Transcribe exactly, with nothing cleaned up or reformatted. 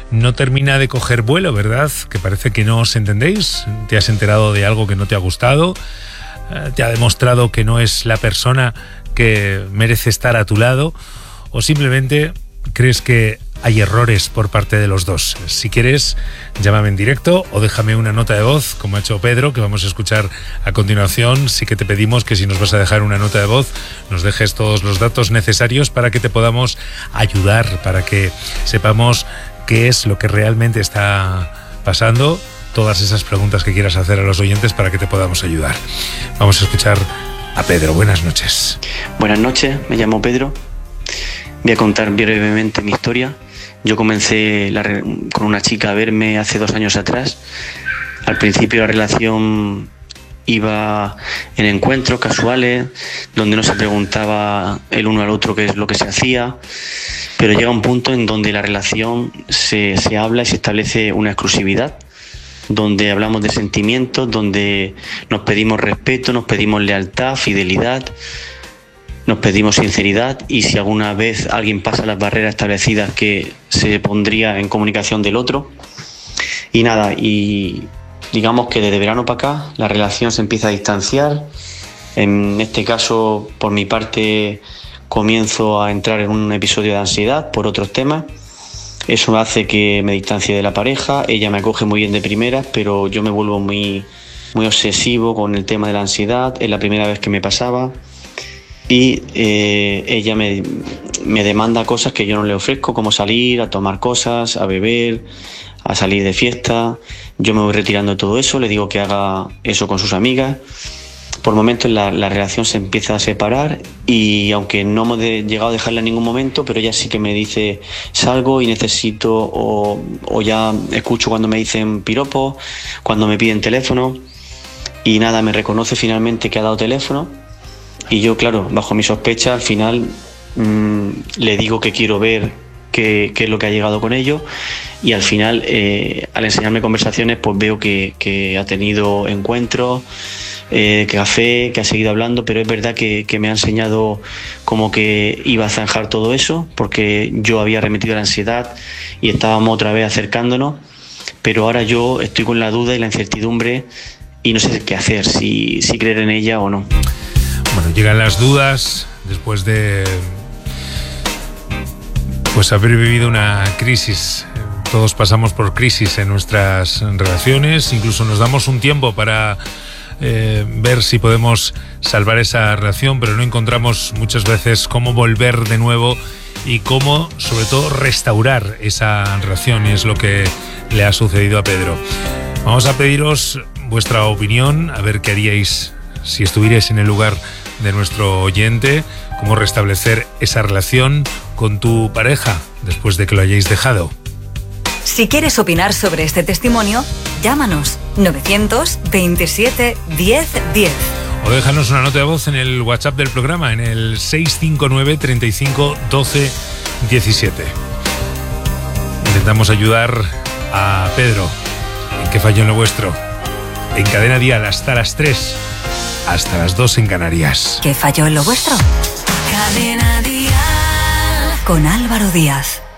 no termina de coger vuelo, ¿verdad? Que parece que no os entendéis, te has enterado de algo que no te ha gustado, te ha demostrado que no es la persona que merece estar a tu lado, o simplemente crees que hay errores por parte de los dos. Si quieres, llámame en directo o déjame una nota de voz, como ha hecho Pedro, que vamos a escuchar a continuación. Sí que te pedimos que si nos vas a dejar una nota de voz, nos dejes todos los datos necesarios para que te podamos ayudar, para que sepamos qué es lo que realmente está pasando, todas esas preguntas que quieras hacer a los oyentes para que te podamos ayudar. Vamos a escuchar a Pedro. Buenas noches. Buenas noches, me llamo Pedro. Voy a contar brevemente mi historia. Yo comencé la re- con una chica a verme hace dos años atrás. Al principio la relación iba en encuentros casuales, donde no se preguntaba el uno al otro qué es lo que se hacía, pero llega un punto en donde la relación se, se habla y se establece una exclusividad, donde hablamos de sentimientos, donde nos pedimos respeto, nos pedimos lealtad, fidelidad, nos pedimos sinceridad, y si alguna vez alguien pasa las barreras establecidas, que se pondría en comunicación del otro. Y nada, y digamos que desde verano para acá la relación se empieza a distanciar. En este caso, por mi parte, comienzo a entrar en un episodio de ansiedad por otros temas. Eso hace que me distancie de la pareja. Ella me acoge muy bien de primeras, pero yo me vuelvo muy, muy obsesivo con el tema de la ansiedad. Es la primera vez que me pasaba. Y eh, ella me, me demanda cosas que yo no le ofrezco, como salir a tomar cosas, a beber, a salir de fiesta. Yo me voy retirando de todo eso, le digo que haga eso con sus amigas. Por momentos la, la relación se empieza a separar, y aunque no hemos de, llegado a dejarla en ningún momento, pero ella sí que me dice salgo y necesito, o, o ya escucho cuando me dicen piropos, cuando me piden teléfono, y nada, me reconoce finalmente que ha dado teléfono. Y yo, claro, bajo mi sospecha, al final mmm, le digo que quiero ver qué, qué es lo que ha llegado con ellos, y al final, eh, al enseñarme conversaciones, pues veo que, que ha tenido encuentros, eh, café, que ha seguido hablando, pero es verdad que, que me ha enseñado como que iba a zanjar todo eso, porque yo había remitido la ansiedad y estábamos otra vez acercándonos, pero ahora yo estoy con la duda y la incertidumbre y no sé qué hacer, si, si creer en ella o no. Bueno, llegan las dudas después de pues haber vivido una crisis. Todos pasamos por crisis en nuestras relaciones, incluso nos damos un tiempo para eh, ver si podemos salvar esa relación, pero no encontramos muchas veces cómo volver de nuevo y cómo, sobre todo, restaurar esa relación, y es lo que le ha sucedido a Pedro. Vamos a pediros vuestra opinión, a ver qué haríais si estuvierais en el lugar de nuestro oyente, cómo restablecer esa relación con tu pareja después de que lo hayáis dejado. Si quieres opinar sobre este testimonio, llámanos novecientos veintisiete diez diez. O déjanos una nota de voz en el WhatsApp del programa, en el seis cinco nueve, treinta y cinco, doce, diecisiete. Intentamos ayudar a Pedro. ¿En qué falló en lo vuestro? En Cadena Dial hasta las tres. Hasta las dos en Canarias. ¿Qué falló en lo vuestro? Cadena Dial con Álvaro Díaz.